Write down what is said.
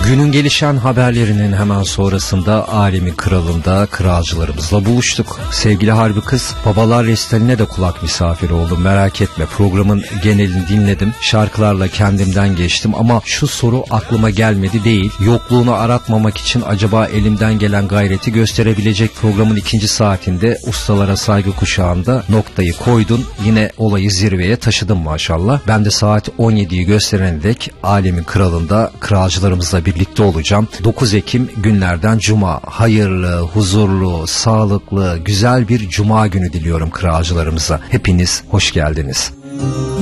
Günün gelişen haberlerinin hemen sonrasında Alemin Kralı'nda kralcılarımızla buluştuk. Sevgili Harbi Kız, Babalar Resitaline de kulak misafiri oldum, merak etme. Programın genelini dinledim. Şarkılarla kendimden geçtim ama şu soru aklıma gelmedi değil. Yokluğunu aratmamak için acaba elimden gelen gayreti gösterebilecek programın ikinci saatinde ustalara saygı kuşağında noktayı koydun. Yine olayı zirveye taşıdın maşallah. Ben de saat 17'yi gösterene dek Alemin Kralı'nda kralcılarımızla birlikte olacağım. 9 Ekim günlerden Cuma. Hayırlı, huzurlu, sağlıklı, güzel bir Cuma günü diliyorum kralcılarımıza. Hepiniz hoş geldiniz.